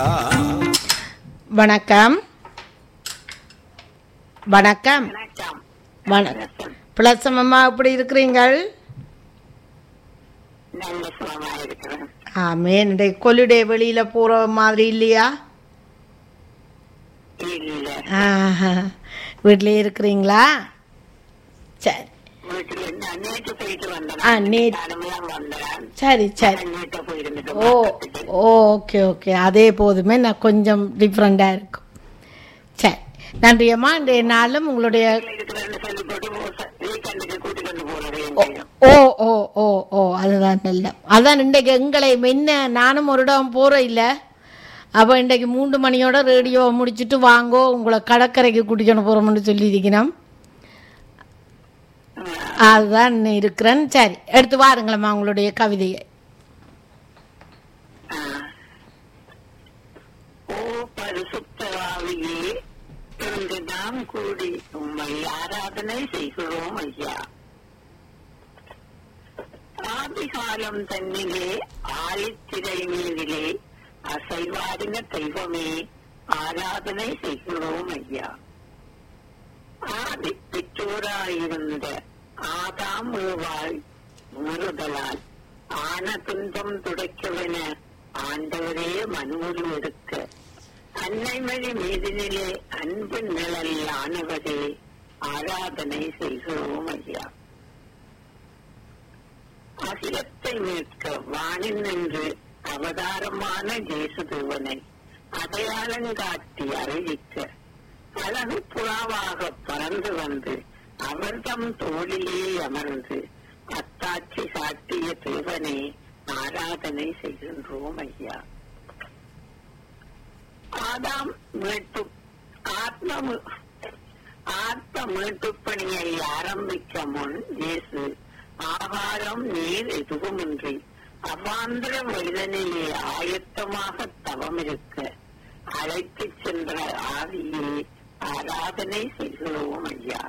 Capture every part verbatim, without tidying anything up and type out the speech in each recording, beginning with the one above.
வணக்கம் வணக்கம் வணக்கம் பிளசம் அம்மா, எப்படி இருக்கிறீங்கள்? ஆமே. இன்றைக்கு கொலுடே வெளியில போற மாதிரி இல்லையா? வீட்டிலே இருக்கிறீங்களா? சரி சரி சரி. ஓ ஓகே ஓகே, அதே போதுமே. நான் கொஞ்சம் டிஃப்ரெண்டாக இருக்கும். சரி, நன்றி அம்மா. இன்றைய நாளும் உங்களுடைய ஓ ஓ ஓ ஓ அதுதான் நல்ல. அதான் இன்றைக்கு எங்களை என்ன, நானும் ஒரு இடம் போகிற இல்லை. அப்போ இன்றைக்கு மூன்று மணியோட ரேடியோ முடிச்சுட்டு வாங்கோ, உங்களை கடற்கரைக்கு கூட்டிக்கொண்டு போகிறோம்னு சொல்லியிருக்கணும். அதுதான் இருக்கிறேன். சரி, எடுத்து வாருங்களம்மா உங்களுடைய கவிதையை. நாம் கூடி உம்மை ஆராதனை செய்கிறோம் ஐயா. ஆதிகாலம் தன்னிலே ஆழித்திரை மீதிலே அசைவாடின தெய்வமே ஆராதனை செய்கிறோம் ஐயா. ஆதி பெற்றோராயிருந்த ஆதாம் ஏவாள் உணர்தலால் ஆன துன்பம் துடைக்கவென ஆண்டவரே மனுவில் எடுக்க அன்னைமொழி மீதினிலே அன்பு நிழல் ஆனவரே ஆராதனை செய்கிறோம் ஐயா. அகிலத்தை மீட்க வானில் நின்று அவதாரமான தேசதேவனை அடையாளங்காட்டி அறிவிக்க அழகு புறாவாக பறந்து வந்து அவர்தம் தோளிலே அமர்ந்து அத்தாட்சி சாட்டிய தேவனை ஆராதனை செய்கின்றோம் ஐயா. ஆதாம் மீட்பு ஆத்ம ஆத்ம மீட்பு பணியை ஆரம்பிக்க முன் இயேசு ஆகாரம் நீர் எதுவுமின்றி அவாந்திர மனிதனையே ஆயத்தமாக தவம் இருக்க அழைத்து சென்ற ஆவியை ஆராதனை செய்கிறோம் ஐயா.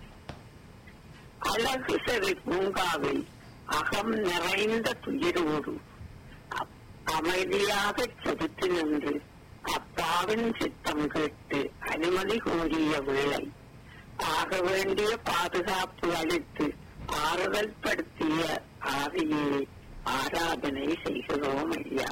அழகு செவி பூங்காவில் அகம் நிறைந்த துயரோடு அமைதியாக செதுத்து நின்று அப்பாவின் சித்தம் கேட்டு அனுமதி கோரிய வேளை ஆக வேண்டிய பாதுகாப்பு அளித்து ஆறுதல் படுத்திய ஆவியை ஆராதனை செய்கிறோம் ஐயா.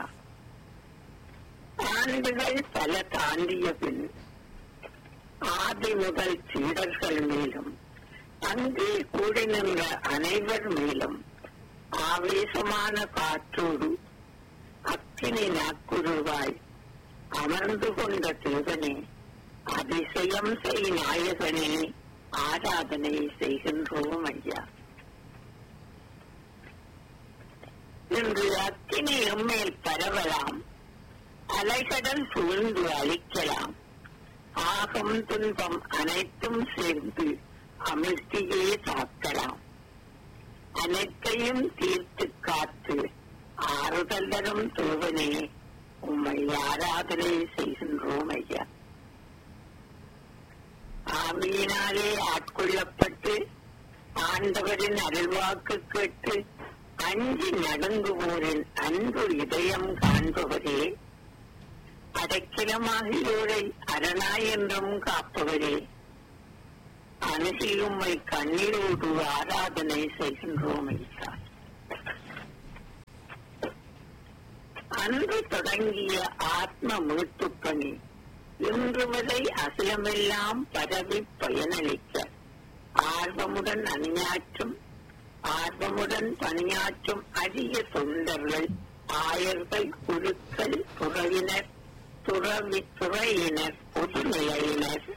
ஆண்டுகள் பல தாண்டிய பின் ஆதி முதல் சீடர்கள் மேலும் அங்கே கூடி நின்ற அனைவர் மேலும் ஆவேசமான காற்றோடு அக்கினி நாக்குருவாய் அமர்ந்து கொண்ட தேவனே அதிசயம் செய் நாயகனே ஆராதனை செய்கின்றோம் ஐயா. இன்று அக்கினி எம்மேல் பரவலாம், அலைகடல் சூழ்ந்து அழிக்கலாம், ஆகம் துன்பம் அனைத்தும் சேர்ந்து அமிழ்த்தியே தாக்கலாம், அனைத்தையும் தீர்த்து காத்து ஆறுதல் தரும் தேவனே உம்மை ஆராதனை செய்கின்றோம் ஐயா. ஆவியினாலே ஆட்கொள்ளப்பட்டு ஆண்டவரின் அருள்வாக்கு கேட்டு அஞ்சி நடுங்குவோரின் அன்பு இதயம் காண்பவரே, அடைக்கலமாகியோரை அரணாய் என்றும் காப்பவரே, அணுகி உம்மை கண்ணீரோடு ஆராதனை செய்கின்றோம் ஐயா. அன்று தொடங்கிய ஆத்ம மீட்பு பணி இன்று வரை அகிலமெல்லாம் பரவி பயனளிக்க ஆர்வமுடன் அணியாற்றும் ஆர்வமுடன் பணியாற்றும் அரிய தொண்டர்கள், ஆயர்கள், குருக்கள், துறவினர், துறவி துறையினர், பொதுநிலையினர்,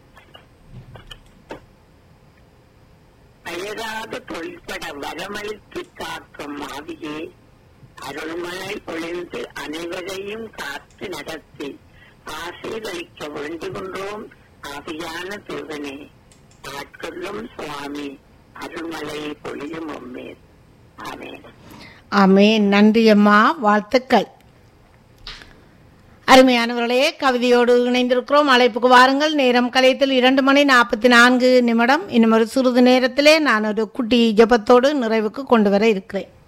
அயராத தொல்பட வரமளித்து காக்கும் ஆவியே அருள்மழை பொழிந்து அனைவரையும் காத்து நடத்தி ஆசீர்வதிக்க வேண்டுகின்றோம் ஆவியான தேவனே. ஆட்கொள்ளும் சுவாமி அருள்மலை பொழியும் உம்மே. ஆமென். ஆமென். நன்றி அம்மா, வாழ்த்துக்கள். அருமையானவர்களே, கவிதையோடு இணைந்திருக்கிறோம். அழைப்புக்கு வாருங்கள். நேரம் கலையத்தில் இரண்டு மணி நாற்பத்தி நான்கு நிமிடம். இன்னும் ஒரு சிறிது நேரத்திலே நான் ஒரு குட்டி ஜெபத்தோடு நிறைவுக்கு கொண்டு வர இருக்கிறேன்.